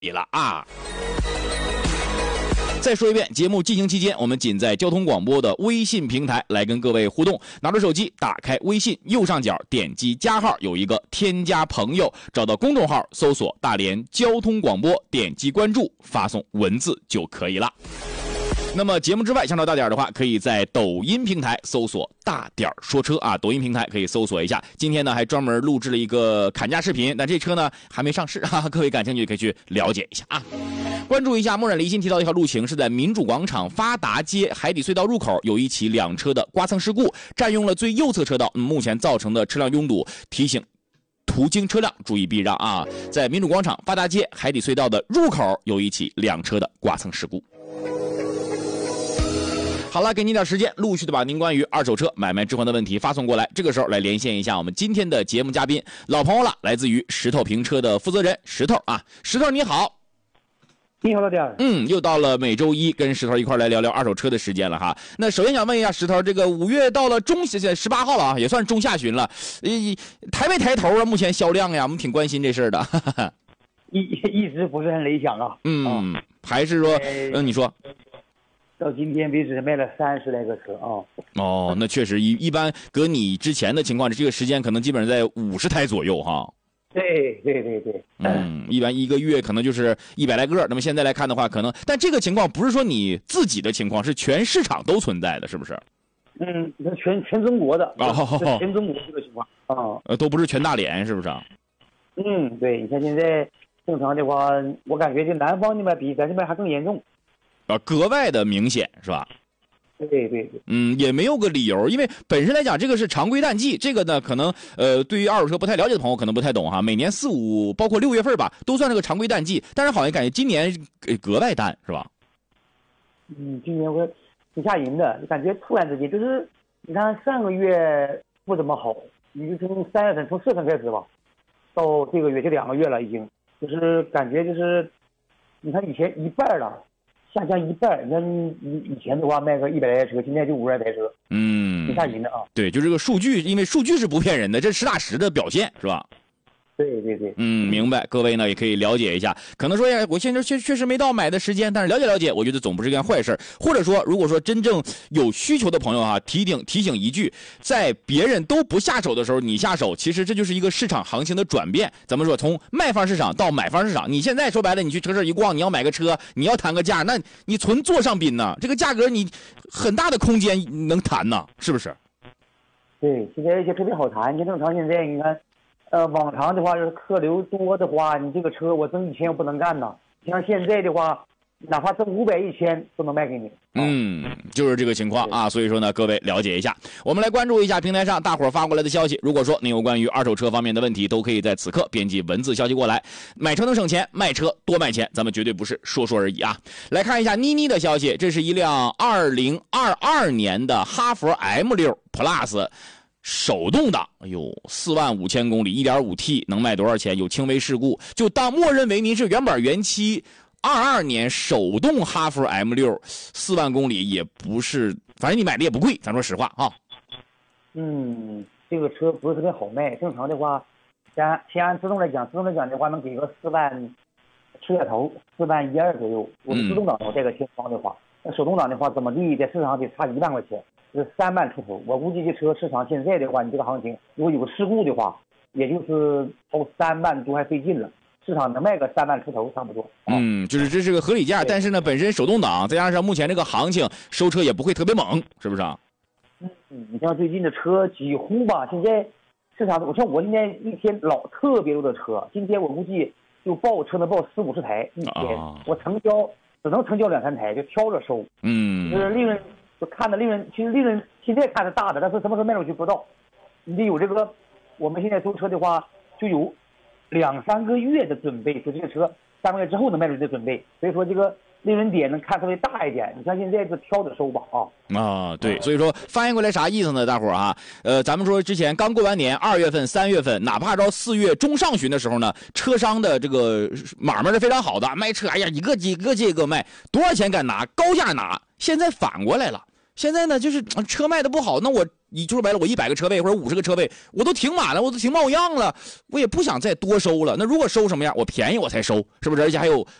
了啊。再说一遍，节目进行期间，我们仅在交通广播的微信平台来跟各位互动。拿着手机，打开微信，右上角点击加号，有一个添加朋友，找到公众号，搜索大连交通广播，点击关注，发送文字就可以了。那么节目之外，想找大点的话，可以在抖音平台搜索大点说车啊，抖音平台可以搜索一下。今天呢还专门录制了一个砍价视频，但这车呢还没上市啊，各位感兴趣可以去了解一下啊。关注一下，墨染离心提到一条路情是在民主广场发达街海底隧道入口有一起两车的刮蹭事故，占用了最右侧车道，目前造成的车辆拥堵，提醒途经车辆注意避让啊。在民主广场发达街海底隧道的入口有一起两车的刮蹭事故。好了，给您点时间，陆续的把您关于二手车买卖置换的问题发送过来。这个时候来连线一下我们今天的节目嘉宾，老朋友了，来自于石头评车的负责人石头啊。石头你好。 你好，老弟。 又到了每周一跟石头一块来聊聊二手车的时间了哈。那首先想问一下石头，这个5月到了18号了啊，也算中下旬了，抬没抬头啊？目前销量呀，我们挺关心这事儿的。 一直不是很理想啊。 还是说，你说。 到今天为止卖了30来个车啊。 哦，那确实一般，搁你之前的情况，这个时间可能基本上在50台左右哈。 对。 一般一个月可能就是100来个。那么现在来看的话，可能，但这个情况不是说你自己的情况，是全市场都存在的，是不是？ 全中国的。全中国这个情况啊。都不是全大连，是不是啊？ 对，你看现在正常的话，我感觉这南方那边比咱这边还更严重。 格外的明显是吧？ 对。 也没有个理由，因为本身来讲，这个是常规淡季，这个呢，可能对于二手车不太了解的朋友可能不太懂哈。每年4、5，包括6月份吧，都算是个常规淡季，但是好像感觉今年格外淡，是吧？ 今年我挺吓人的，感觉突然之间就是，你看上个月不怎么好，你就从3月份，从4月份开始吧，到这个月就2个月了，已经就是感觉就是，你看以前一半了。下降一半，你看以前的话卖个100来台车，今天就50来台车，挺吓人的啊。 对，就这个数据，因为数据是不骗人的，这实打实的表现是吧？ 对。 明白。各位呢也可以了解一下，可能说呀，我现在确实没到买的时间，但是了解，我觉得总不是一件坏事。或者说，如果说真正有需求的朋友啊，提醒一句，在别人都不下手的时候，你下手，其实这就是一个市场行情的转变。咱们说从卖方市场到买方市场，你现在说白了，你去车市一逛，你要买个车，你要谈个价，那你纯座上宾呢，这个价格你很大的空间能谈呢，是不是？ 对，现在也特别好谈。你正常现在你看。往常的话，就是客流多的话，你这个车我挣1000我不能干呐。像现在的话，哪怕挣500、1000都能卖给你。 就是这个情况啊。所以说呢，各位了解一下。我们来关注一下平台上大伙发过来的消息。如果说您有关于二手车方面的问题，都可以在此刻编辑文字消息过来。买车能省钱，卖车多卖钱，咱们绝对不是说而已啊。来看一下妮妮的消息，这是一辆2022年的哈弗 M6 Plus。手动挡，45000公里 1.5T 能卖多少钱？有轻微事故，就当默认为您是原版原漆22年手动哈弗 M6 4万公里也不是，反正你买的也不贵，咱说实话啊。 这个车不是特别好卖，正常的话，先按自动来讲的话能给个4万出头，4.12万左右。我是自动挡的，带个前方的话，那手动挡的话怎么地在市场得差1万块钱。是3万出头，我估计这车市场现在的话，你这个行情如果有个事故的话，也就是超3万多还费劲了，市场能卖个3万出头差不多。 就是这是个合理价，但是呢，本身手动挡再加上目前这个行情收车也不会特别猛，是不是啊？ 你像最近的车几乎吧，现在市场我今天一天特别多的车，今天我估计就报车能报40、50台一天，我只能成交2、3台，就挑着收。就是利润。就看的利润，其实利润现在看的大的，但是什么时候卖出去不知道。你得有这个，我们现在租车的话，就有2、3个月的准备，就这个车3个月之后能卖出去的准备。所以说这个利润点能看稍微大一点。你像现在就挑着收吧啊。 对，所以说翻译过来啥意思呢？大伙儿啊，咱们说之前刚过完年，2月份、3月份，哪怕到4月中上旬的时候呢，车商的这个买卖是非常好的，卖车，哎呀，一个接一个卖，多少钱敢拿，高价拿。现在反过来了。现在呢，就是车卖的不好，那我你说白了，我100个车位或者50个车位，我都停满了，我都停冒样了，我也不想再多收了。那如果收什么样？我便宜我才收，是不是？而且还有